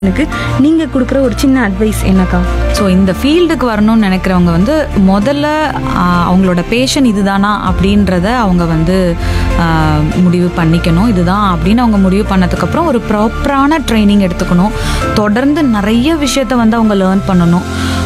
எனக்கு நீங்கள் கொடுக்குற ஒரு சின்ன அட்வைஸ் என்னக்கா? ஸோ இந்த ஃபீல்டுக்கு வரணும்னு நினைக்கிறவங்க வந்து முதல்ல அவங்களோட பேஷன் இதுதானா அப்படின்றத அவங்க வந்து முடிவு பண்ணிக்கணும். இதுதான் அப்படின்னு அவங்க முடிவு பண்ணதுக்கப்புறம் ஒரு ப்ராப்பரான ட்ரைனிங் எடுத்துக்கணும். தொடர்ந்து நிறைய விஷயத்த வந்து அவங்க லேர்ன் பண்ணணும்.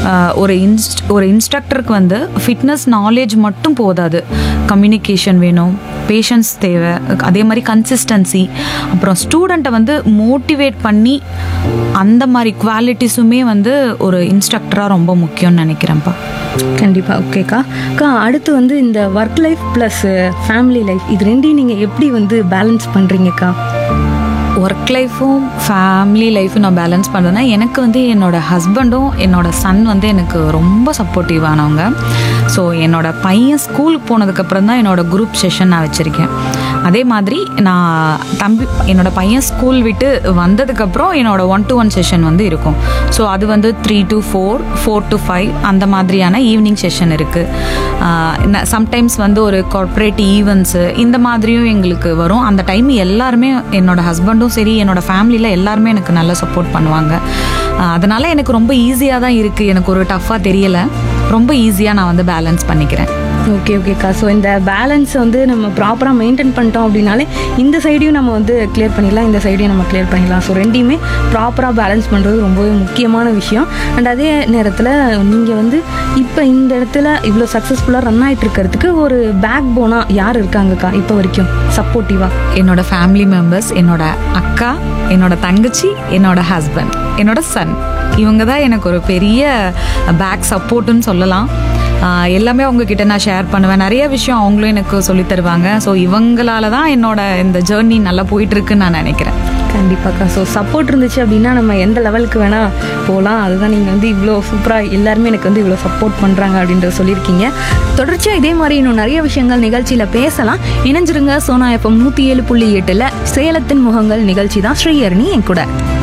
ஒரு இன்ஸ்ட்ரக்டருக்கு வந்து ஃபிட்னஸ் நாலேஜ் மட்டும் போதாது, கம்யூனிகேஷன் வேணும், பேஷன்ஸ் தேவை, அதே மாதிரி கன்சிஸ்டன்சி, அப்புறம் ஸ்டூடெண்ட்டை வந்து மோட்டிவேட் பண்ணி அந்த மாதிரி குவாலிட்டிஸுமே வந்து ஒரு இன்ஸ்ட்ரக்டராக ரொம்ப முக்கியம்னு நினைக்கிறேன்ப்பா. கண்டிப்பாக. ஓகேக்கா. அடுத்து வந்து இந்த work life plus family life இது ரெண்டையும் நீங்கள் எப்படி வந்து பேலன்ஸ் பண்ணுறீங்கக்கா? ஒர்க் லைஃப்பும் ஃபேமிலி லைஃப்பும் நான் பேலன்ஸ் பண்ணுறேன்னா, எனக்கு வந்து என்னோடய ஹஸ்பண்டும் என்னோட சன் வந்து எனக்கு ரொம்ப சப்போர்ட்டிவானவங்க. ஸோ என்னோட பையன் ஸ்கூலுக்கு போனதுக்கப்புறம் தான் என்னோடய குரூப் செஷன் நான் வச்சுருக்கேன். அதே மாதிரி நான் என்னோட பையன் ஸ்கூல் விட்டு வந்ததுக்கப்புறம் என்னோட 1-to-1 செஷன் வந்து இருக்கும். ஸோ அது வந்து 3 to 4, 4 to 5 அந்த மாதிரியான ஈவினிங் செஷன் இருக்குது. சம்டைம்ஸ் வந்து ஒரு கார்ப்பரேட் ஈவெண்ட்ஸு இந்த மாதிரியும் எங்களுக்கு வரும். அந்த டைம் எல்லாருமே என்னோட ஹஸ்பண்டும் சரி, என்னோட ஃபேமிலியில் எல்லாருமே எனக்கு நல்லா சப்போர்ட் பண்ணுவாங்க. அதனால் எனக்கு ரொம்ப ஈஸியாக தான் இருக்குது. எனக்கு ஒரு டஃப்பாக தெரியலை. ரொம்ப ஈஸியாக நான் வந்து பேலன்ஸ் பண்ணிக்கிறேன். ஓகேக்கா. ஸோ இந்த பேலன்ஸை வந்து நம்ம ப்ராப்பராக மெயின்டைன் பண்ணிட்டோம் அப்படின்னாலே இந்த சைடையும் நம்ம வந்து கிளியர் பண்ணிடலாம், இந்த சைடையும் நம்ம கிளியர் பண்ணிடலாம். ஸோ ரெண்டையுமே ப்ராப்பராக பேலன்ஸ் பண்ணுறது ரொம்பவே முக்கியமான விஷயம். அண்ட் அதே நேரத்தில் நீங்கள் வந்து இப்போ இந்த இடத்துல இவ்வளோ சக்ஸஸ்ஃபுல்லாக ரன் ஆகிட்டு இருக்கிறதுக்கு ஒரு பேக் போனாக யார் இருக்காங்கக்கா இப்போ வரைக்கும் சப்போர்ட்டிவாக? என்னோட ஃபேமிலி மெம்பர்ஸ், என்னோட அக்கா, என்னோட தங்கச்சி, என்னோட ஹஸ்பண்ட், என்னோட சன், இவங்க தான் எனக்கு ஒரு பெரிய பேக் சப்போர்ட்டுன்னு சொல்லலாம். எல்லாமே அவங்கக்கிட்ட நான் ஷேர் பண்ணுவேன். நிறைய விஷயம் அவங்களும் எனக்கு சொல்லித் தருவாங்க. ஸோ இவங்களால தான் என்னோட இந்த ஜேர்னி நல்லா போயிட்டுருக்குன்னு நான் நினைக்கிறேன். கண்டிப்பாக்கா. ஸோ சப்போர்ட் இருந்துச்சு அப்படின்னா நம்ம எந்த லெவலுக்கு வேணால் போகலாம். அதுதான் நீங்கள் வந்து இவ்வளோ சூப்பராக எல்லாருமே எனக்கு வந்து இவ்வளோ சப்போர்ட் பண்ணுறாங்க அப்படின்றத சொல்லியிருக்கீங்க. தொடர்ச்சியாக இதே மாதிரி இன்னும் நிறைய விஷயங்கள் நிகழ்ச்சியில் பேசலாம். இணைஞ்சிருங்க. சோனா FM 107.8 சேலத்தின் முகங்கள் நிகழ்ச்சி தான். ஸ்ரீஹரணி என் கூட.